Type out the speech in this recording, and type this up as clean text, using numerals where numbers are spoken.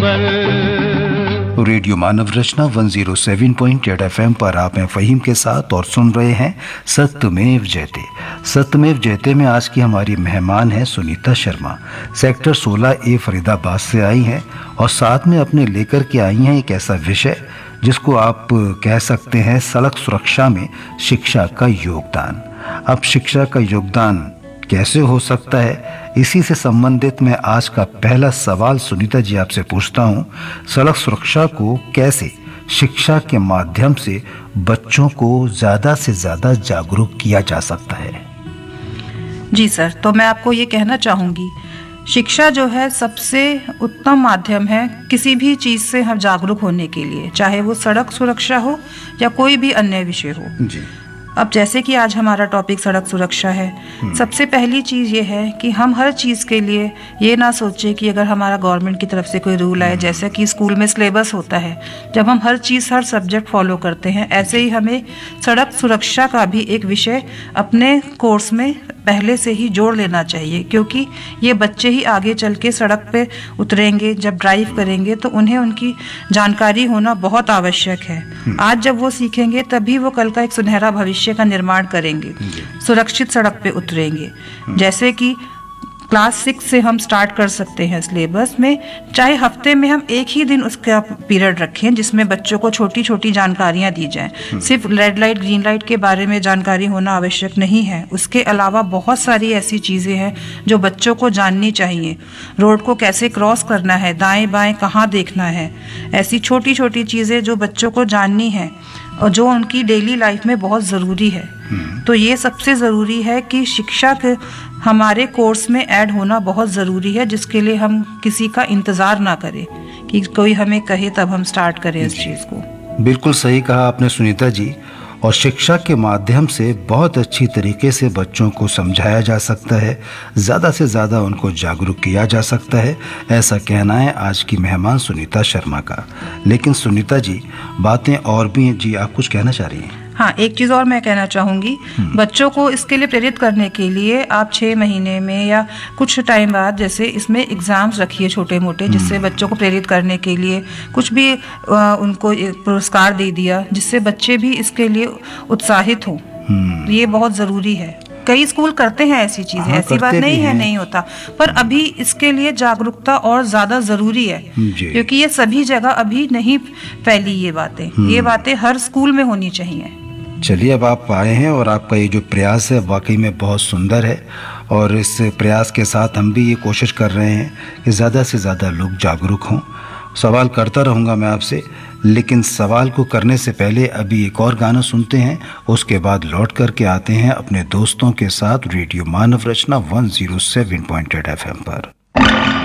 खबर। रेडियो मानव रचना 107.8 FM पर आप हैं फहीम के साथ और सुन रहे हैं सत्यमेव जयते। सत्यमेव जयते में आज की हमारी मेहमान है सुनीता शर्मा। सेक्टर 16A फरीदाबाद से आई हैं और साथ में अपने लेकर के आई हैं एक ऐसा विषय जिसको आप कह सकते हैं सड़क सुरक्षा में शिक्षा का योगदान। अब शिक्षा का योगदान कैसे हो सकता है, इसी से संबंधित मैं आज का पहला सवाल सुनीता जी आपसे पूछता हूँ। सड़क सुरक्षा को कैसे शिक्षा के माध्यम से बच्चों को ज़्यादा से ज़्यादा जागरूक किया जा सकता है? जी सर, तो मैं आपको ये कहना चाहूँगी, शिक्षा जो है सबसे उत्तम माध्यम है किसी भी चीज़ से हम जागरूक होने के लिए, चाहे वो सड़क सुरक्षा हो या कोई भी अन्य विषय हो। जी। अब जैसे कि आज हमारा टॉपिक सड़क सुरक्षा है, सबसे पहली चीज़ ये है कि हम हर चीज़ के लिए ये ना सोचें कि अगर हमारा गवर्नमेंट की तरफ से कोई रूल आए, जैसे कि स्कूल में सिलेबस होता है, जब हम हर चीज़ हर सब्जेक्ट फॉलो करते हैं, ऐसे ही हमें सड़क सुरक्षा का भी एक विषय अपने कोर्स में पहले से ही जोड़ लेना चाहिए, क्योंकि ये बच्चे ही आगे चल के सड़क पे उतरेंगे, जब ड्राइव करेंगे तो उन्हें उनकी जानकारी होना बहुत आवश्यक है। आज जब वो सीखेंगे तभी वो कल का एक सुनहरा भविष्य का निर्माण करेंगे, सुरक्षित सड़क पे उतरेंगे। जैसे कि क्लास 6 से हम स्टार्ट कर सकते हैं सिलेबस में, चाहे हफ्ते में हम एक ही दिन उसका पीरियड रखें जिसमें बच्चों को छोटी छोटी जानकारियां दी जाएं। सिर्फ रेड लाइट ग्रीन लाइट के बारे में जानकारी होना आवश्यक नहीं है, उसके अलावा बहुत सारी ऐसी चीज़ें हैं जो बच्चों को जाननी चाहिए। रोड को कैसे क्रॉस करना है, दाएं बाएं कहाँ देखना है, ऐसी छोटी छोटी चीज़ें जो बच्चों को जाननी है और जो उनकी डेली लाइफ में बहुत ज़रूरी है। तो ये सबसे ज़रूरी है कि शिक्षा के हमारे कोर्स में ऐड होना बहुत ज़रूरी है, जिसके लिए हम किसी का इंतज़ार ना करें कि कोई हमें कहे तब हम स्टार्ट करें इस चीज़ को। बिल्कुल सही कहा आपने सुनीता जी। और शिक्षा के माध्यम से बहुत अच्छी तरीके से बच्चों को समझाया जा सकता है, ज़्यादा से ज़्यादा उनको जागरूक किया जा सकता है, ऐसा कहना है आज की मेहमान सुनीता शर्मा का। लेकिन सुनीता जी, बातें और भी हैं। जी, आप कुछ कहना चाह रही हैं? हाँ, एक चीज़ और मैं कहना चाहूँगी, बच्चों को इसके लिए प्रेरित करने के लिए आप 6 महीने में या कुछ टाइम बाद जैसे इसमें एग्ज़ाम्स रखिए छोटे मोटे, जिससे बच्चों को प्रेरित करने के लिए कुछ भी उनको पुरस्कार दे दिया, जिससे बच्चे भी इसके लिए उत्साहित हों। ये बहुत ज़रूरी है। कई स्कूल करते हैं ऐसी चीज़ें, ऐसी बात नहीं है नहीं होता, पर अभी इसके लिए जागरूकता और ज़्यादा ज़रूरी है, क्योंकि ये सभी जगह अभी नहीं फैली ये बातें हर स्कूल में होनी चाहिए। चलिए, अब आप आए हैं और आपका ये जो प्रयास है वाकई में बहुत सुंदर है, और इस प्रयास के साथ हम भी ये कोशिश कर रहे हैं कि ज़्यादा से ज़्यादा लोग जागरूक हों। सवाल करता रहूँगा मैं आपसे, लेकिन सवाल को करने से पहले अभी एक और गाना सुनते हैं, उसके बाद लौट करके आते हैं अपने दोस्तों के साथ रेडियो मानव रचना 107.8 FM पर।